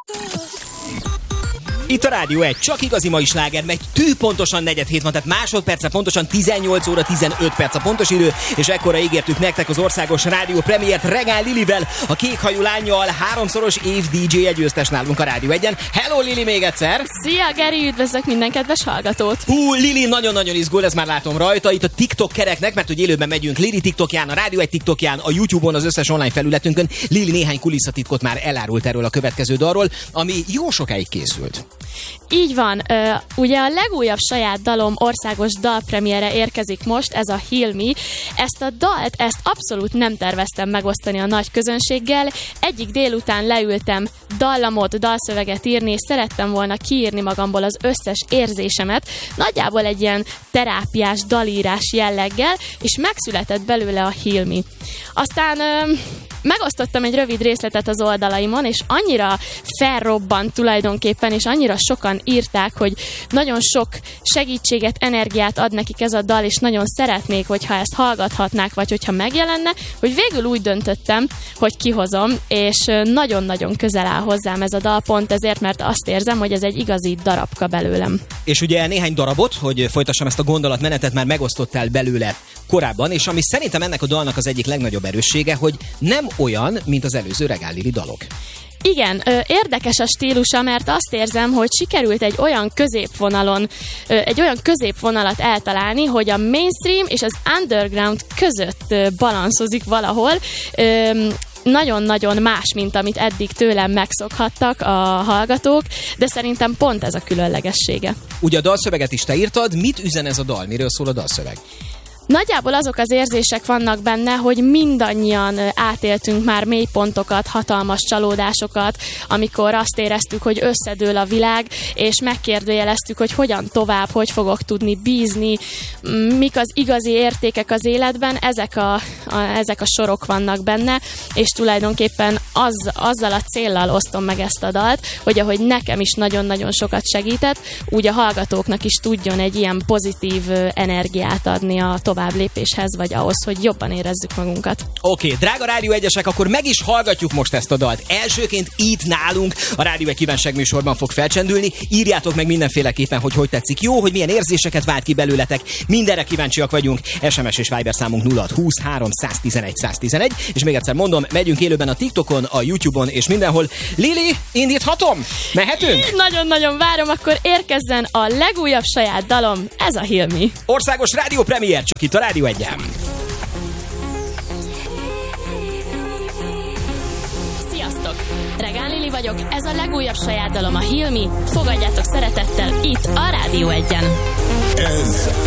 Itt a Rádió 1, csak igazi mai sláger, megy tűpontosan 4:07 van, tehát másodperce pontosan 18 óra 15 perc a pontos idő, és ekkora ígértük nektek az országos rádió premiért Regál Lilivel, a kékhajú lánnyal, 3-szoros év DJ-je győztes nálunk a Rádió 1-en. Hello Lili még egyszer! Szia Geri, üdvözlök minden kedves hallgatót! Lili nagyon-nagyon izgul, ezt már látom rajta, itt a TikTok kereknek, mert hogy élőben megyünk Lili TikTokján, a Rádió 1 TikTokján, a YouTube-on, az összes online felületünkön. Lili néhány kulisszatitkot már elárult erről a következő dalról, ami jó sokáig készült. Így van, ugye a legújabb saját dalom országos dalpremiére érkezik most, ez a Heal Me. Ezt a dalt, abszolút nem terveztem megosztani a nagy közönséggel. Egyik délután leültem dallamot, dalszöveget írni, és szerettem volna kiírni magamból az összes érzésemet, nagyjából egy ilyen terápiás dalírás jelleggel, és megszületett belőle a Heal Me. Aztán megosztottam egy rövid részletet az oldalaimon, és annyira felrobbant tulajdonképpen, és annyira sokan írták, hogy nagyon sok segítséget, energiát ad nekik ez a dal, és nagyon szeretnék, hogyha ezt hallgathatnák, vagy hogyha megjelenne, hogy végül úgy döntöttem, hogy kihozom, és nagyon-nagyon közel áll hozzám ez a dal, pont ezért, mert azt érzem, hogy ez egy igazi darabka belőlem. És ugye néhány darabot, hogy folytassam ezt a gondolatmenetet, már megosztottál belőle korábban, és ami szerintem ennek a dalnak az egyik legnagyobb erőssége, hogy nem olyan, mint az előző Regál Lili dalok. Igen, érdekes a stílusa, mert azt érzem, hogy sikerült egy olyan középvonalat eltalálni, hogy a mainstream és az underground között balanszozik valahol. Nagyon-nagyon más, mint amit eddig tőlem megszokhattak a hallgatók, de szerintem pont ez a különlegessége. Ugye a dalszöveget is te írtad, mit üzen ez a dal? Miről szól a dalszöveg? Nagyjából azok az érzések vannak benne, hogy mindannyian átéltünk már mélypontokat, hatalmas csalódásokat, amikor azt éreztük, hogy összedől a világ, és megkérdőjeleztük, hogy hogyan tovább, hogy fogok tudni bízni, mik az igazi értékek az életben, ezek a sorok vannak benne, és tulajdonképpen azzal a céllal osztom meg ezt a dalt, hogy ahogy nekem is nagyon-nagyon sokat segített, úgy a hallgatóknak is tudjon egy ilyen pozitív energiát adni a tovább lépéshez, vagy ahhoz, hogy jobban érezzük magunkat. Oké, drága Rádió 1-esek, akkor meg is hallgatjuk most ezt a dalt. Elsőként itt nálunk a Rádió 1 kívánság műsorban fog felcsendülni. Írjátok meg mindenféleképpen, hogy tetszik jó, hogy milyen érzéseket vált ki belőletek. Mindenre kíváncsiak vagyunk. SMS és Viber számunk 0620 311 111. És még egyszer mondom, megyünk élőben a TikTokon, a YouTube-on és mindenhol. Lili, indíthatom? Mehetünk? Nagyon-nagyon várom, akkor érkezzen a legújabb saját dalom, ez a Heal Me. Országos rádió premier, csak itt a Rádió 1-en. Sziasztok! Regál Lili vagyok, ez a legújabb saját dalom, a Heal Me. Fogadjátok szeretettel itt a Rádió 1-en. Ez